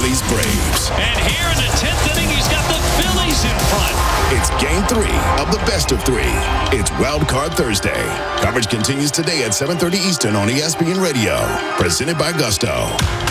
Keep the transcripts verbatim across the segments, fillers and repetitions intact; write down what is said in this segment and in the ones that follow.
Phillies Braves. And here in the tenth inning, he's got the Phillies in front. It's game three of the best of three. It's Wild Card Thursday. Coverage continues today at seven thirty Eastern on E S P N Radio. Presented by Gusto.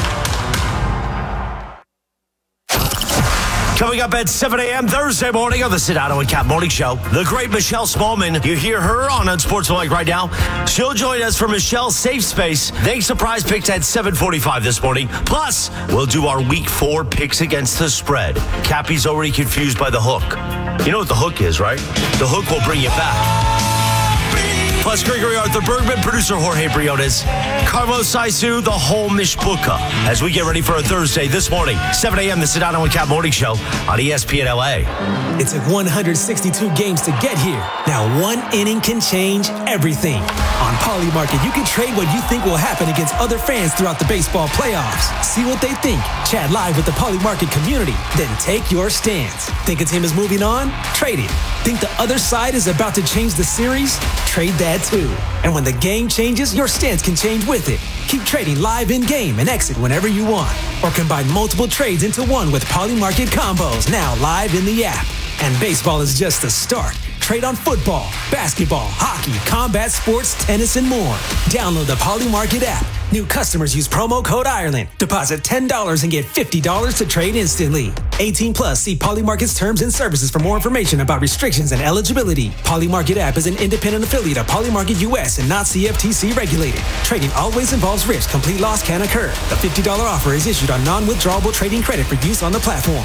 Coming up at seven a.m. Thursday morning on the Sedano and Cap Morning Show, the great Michelle Smallman. You hear her on Unsportsmanlike right now. She'll join us for Michelle's Safe Space. They surprise picked at seven forty-five this morning. Plus, we'll do our week four picks against the spread. Cappy's already confused by the hook. You know what the hook is, right? The hook will bring you back. Plus, Gregory Arthur Bergman, producer Jorge Briones, Carlos Saisu, the whole Mishpuka. As we get ready for a Thursday this morning, seven a.m. the Sedano and Cap Morning Show on E S P N L A. It took one hundred sixty-two games to get here. Now one inning can change everything. On Poly Market, you can trade what you think will happen against other fans throughout the baseball playoffs. See what they think. Chat live with the Poly Market community. Then take your stance. Think a team is moving on? Trade it. Think the other side is about to change the series? Trade that too. And when the game changes, your stance can change with it. Keep trading live in-game and exit whenever you want. Or combine multiple trades into one with Poly Market combos, now live in the app. And baseball is just the start. Trade on football, basketball, hockey, combat sports, tennis, and more. Download the Poly Market app. New customers use promo code Ireland. Deposit ten dollars and get fifty dollars to trade instantly. eighteen plus. See Poly Market's terms and services for more information about restrictions and eligibility. Poly Market app is an independent affiliate of Poly Market U S and not C F T C regulated. Trading always involves risk. Complete loss can occur. The fifty dollars offer is issued on non-withdrawable trading credit for use on the platform.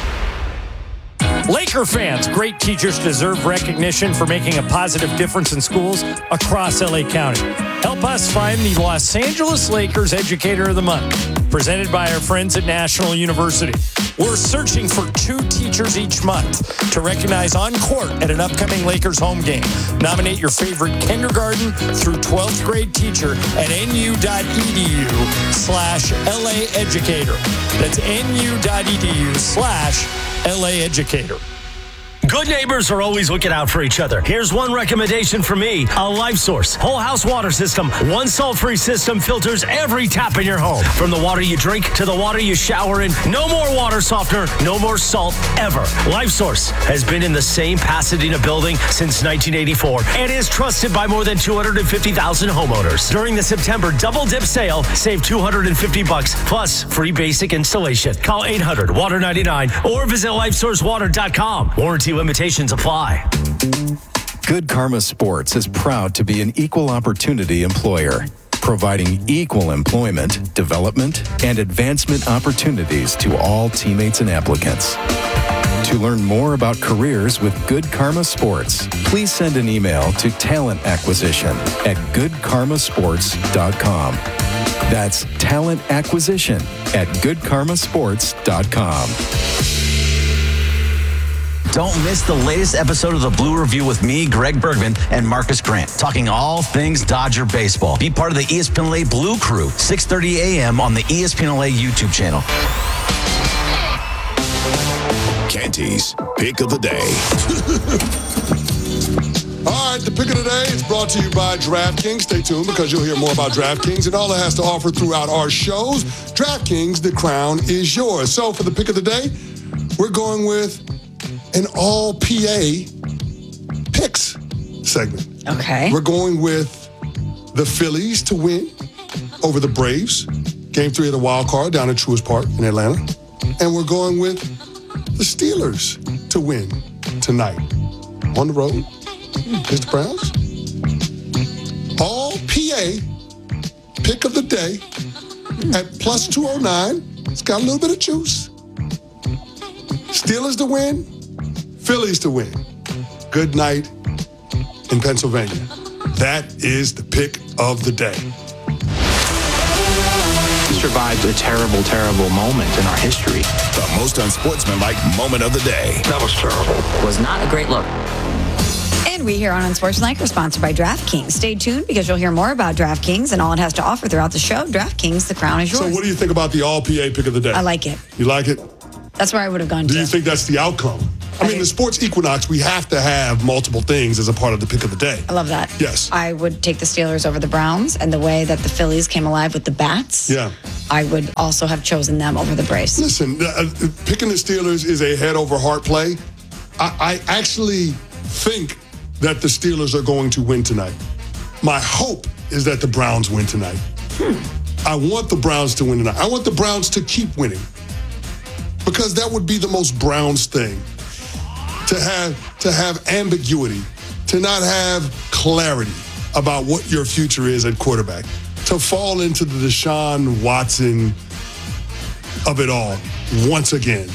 Laker fans, great teachers deserve recognition for making a positive difference in schools across L A County. Help us find the Los Angeles Lakers Educator of the Month, presented by our friends at National University. We're searching for two teachers each month to recognize on court at an upcoming Lakers home game. Nominate your favorite kindergarten through twelfth grade teacher at nu.edu slash LA Educator. That's nu.edu slash LA Educator. Good neighbors are always looking out for each other. Here's one recommendation from me. A Life Source whole house water system. One salt-free system filters every tap in your home. From the water you drink to the water you shower in. No more water softener, no more salt ever. Life Source has been in the same Pasadena building since nineteen eighty-four and is trusted by more than two hundred fifty thousand homeowners. During the September Double Dip sale, save two hundred fifty bucks plus free basic installation. Call eight hundred water ninety-nine or visit life source water dot com. Warranty limitations apply. Good Karma Sports is proud to be an equal opportunity employer, providing equal employment, development, and advancement opportunities to all teammates and applicants. To learn more about careers with Good Karma Sports, please send an email to talent acquisition at good karma sports dot com. That's talent acquisition at good karma sports dot com. Don't miss the latest episode of the Blue Review with me, Greg Bergman, and Marcus Grant, talking all things Dodger baseball. Be part of the E S P N L A Blue Crew, six thirty a.m. on the E S P N L A YouTube channel. Canty's Pick of the Day. All right, the Pick of the Day is brought to you by DraftKings. Stay tuned because you'll hear more about DraftKings and all it has to offer throughout our shows. DraftKings, the crown is yours. So for the Pick of the Day, we're going with an all P A picks segment. Okay. We're going with the Phillies to win over the Braves. Game three of the wild card down at Truist Park in Atlanta. And we're going with the Steelers to win tonight on the road against the Browns. All P A pick of the day at plus two oh nine. It's got a little bit of juice. Steelers to win, Phillies to win. Good night in Pennsylvania. That is the pick of the day. We survived a terrible, terrible moment in our history. The most unsportsmanlike moment of the day. That was terrible. Was not a great look. And we here on Unsportsmanlike are sponsored by DraftKings. Stay tuned because you'll hear more about DraftKings and all it has to offer throughout the show. DraftKings, the crown is yours. So what do you think about the all P A pick of the day? I like it. You like it? That's where I would have gone Do to. you think that's the outcome? I mean, the sports equinox, we have to have multiple things as a part of the pick of the day. I love that. Yes. I would take the Steelers over the Browns, and the way that the Phillies came alive with the bats, Yeah. I would also have chosen them over the Braves. Listen, uh, picking the Steelers is a head over heart play. I, I actually think that the Steelers are going to win tonight. My hope is that the Browns win tonight. Hmm. I want the Browns to win tonight. I want the Browns to keep winning, because that would be the most Browns thing. To have to have ambiguity, to not have clarity about what your future is at quarterback, to fall into the Deshaun Watson of it all once again.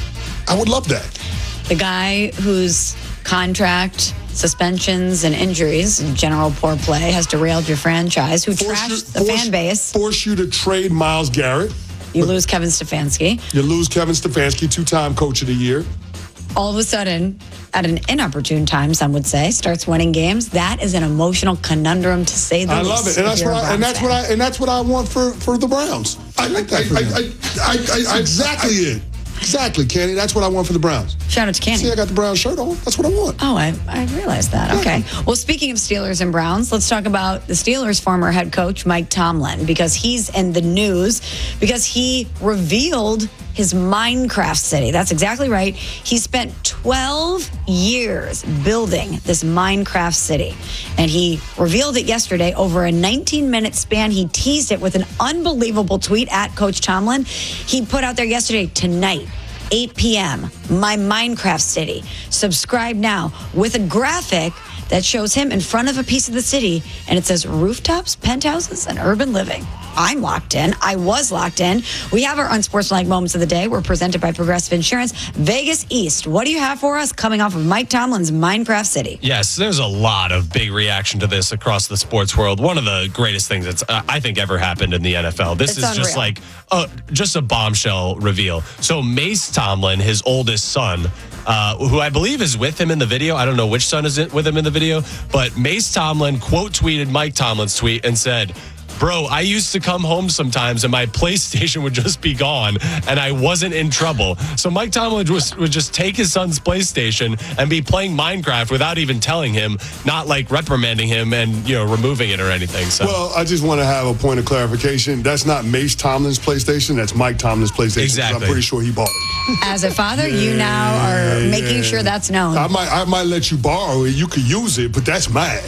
I would love that. The guy whose contract, suspensions, and injuries, and general poor play, has derailed your franchise, who Force trashed you- the force- fan base. Force you to trade Myles Garrett. You lose Kevin Stefanski. You lose Kevin Stefanski, two-time coach of the year. All of a sudden, at an inopportune time, some would say, starts winning games. That is an emotional conundrum, to say the I least. love it, and if that's you're what a I, and Browns that's fan. what I and that's what I want for, for the Browns. I like that. I, I, I, I, I, exactly it. Exactly, Kenny. That's what I want for the Browns. Shout out to Kenny. See, I got the Browns shirt on. That's what I want. Oh, I, I realized that. Okay. Well, speaking of Steelers and Browns, let's talk about the Steelers' former head coach, Mike Tomlin, because he's in the news because he revealed his Minecraft city. That's exactly right. He spent twelve years building this Minecraft city, and he revealed it yesterday over a nineteen-minute span. He teased it with an unbelievable tweet at Coach Tomlin. He put out there yesterday, tonight, eight p.m., my Minecraft city. Subscribe now, with a graphic that shows him in front of a piece of the city, and it says rooftops, penthouses, and urban living. I'm locked in. I was locked in. We have our unsportsmanlike moments of the day. We're presented by Progressive Insurance. Vegas East, what do you have for us coming off of Mike Tomlin's Minecraft City? Yes, there's a lot of big reaction to this across the sports world. One of the greatest things that's uh, I think ever happened in the N F L. This It's is just unreal. like uh, just a bombshell reveal. So Mace Tomlin, his oldest son, uh, who I believe is with him in the video. I don't know which son is it with him in the video, but Mace Tomlin quote tweeted Mike Tomlin's tweet and said, "Bro, I used to come home sometimes and my PlayStation would just be gone and I wasn't in trouble." So Mike Tomlin was, would just take his son's PlayStation and be playing Minecraft without even telling him, not like reprimanding him and, you know, removing it or anything. So Well, I just want to have a point of clarification. That's not Mace Tomlin's PlayStation. That's Mike Tomlin's PlayStation. Exactly. I'm pretty sure he bought it. As a father, you now are Yeah, making yeah. sure that's known. I might, I might let you borrow it. You could use it, but that's mine.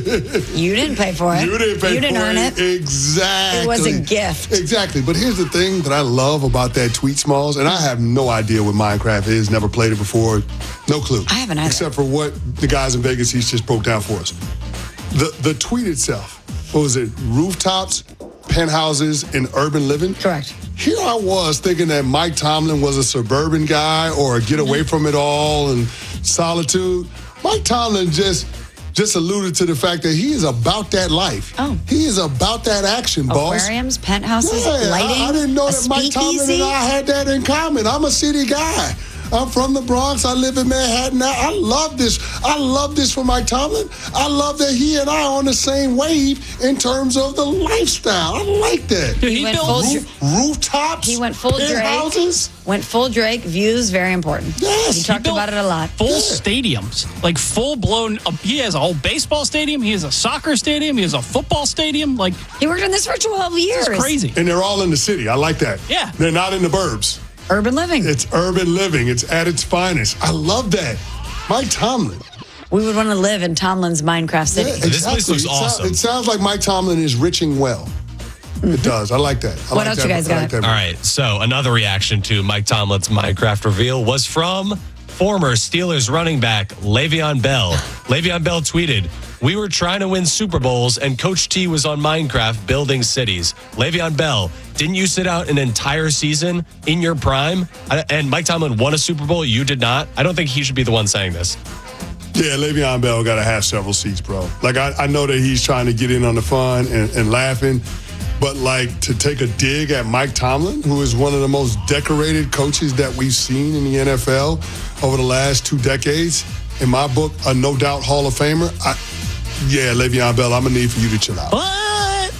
You didn't pay for it. You didn't pay You didn't for earn it. Exactly. It was a gift. Exactly. But here's the thing that I love about that tweet, Smalls, and I have no idea what Minecraft is. Never played it before. No clue. I haven't either. Except for what the guys in Vegas East just broke down for us. The the tweet itself, what was it? Rooftops, penthouses, and urban living? Correct. Here I was thinking that Mike Tomlin was a suburban guy or a get away from it all and solitude. Mike Tomlin just just alluded to the fact that he is about that life. Oh. He is about that action, boss. Aquariums, penthouses, Yeah, lighting. I, I didn't know a that Mike Tomlin speakeasy. and I had that in common. I'm a city guy. I'm from the Bronx. I live in Manhattan. I, I love this. I love this for Mike Tomlin. I love that he and I are on the same wave in terms of the lifestyle. I like that. He went full Roof, rooftops. He went full Drake. penthouses. Went full Drake. Views, very important. Yes. He talked built about it a lot. Full stadiums, like full blown. Uh, he has a whole baseball stadium. He has a soccer stadium. He has a football stadium. Like, He worked on this for twelve years. it's crazy. And they're all in the city. I like that. Yeah. They're not in the burbs. Urban living. It's urban living. It's at its finest. I love that. Mike Tomlin. We would want to live in Tomlin's Minecraft City. Yeah, This place exactly. looks It sou- awesome. It sounds like Mike Tomlin is riching well. It does. I like that. I What like else that. you guys I like got? that. all right. So another reaction to Mike Tomlin's Minecraft reveal was from former Steelers running back Le'Veon Bell. Le'Veon Bell tweeted, "We were trying to win Super Bowls and Coach T was on Minecraft building cities." Le'Veon Bell, didn't you sit out an entire season in your prime? I- And Mike Tomlin won a Super Bowl. You did not. I don't think he should be the one saying this. Yeah, Le'Veon Bell got to have several seats, bro. Like, I, I know that he's trying to get in on the fun and, and laughing, but, like, to take a dig at Mike Tomlin, who is one of the most decorated coaches that we've seen in the N F L over the last two decades, in my book, a no-doubt Hall of Famer, I, yeah, Le'Veon Bell, I'm going to need for you to chill out. What?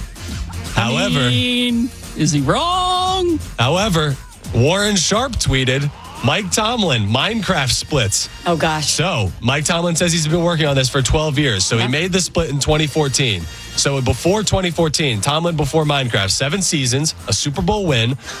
However, I mean, is he wrong? however, Warren Sharp tweeted, Mike Tomlin, Minecraft splits. Oh, gosh. So, Mike Tomlin says he's been working on this for twelve years. So, he made the split in twenty fourteen. So, before twenty fourteen, Tomlin before Minecraft, seven seasons, a Super Bowl win,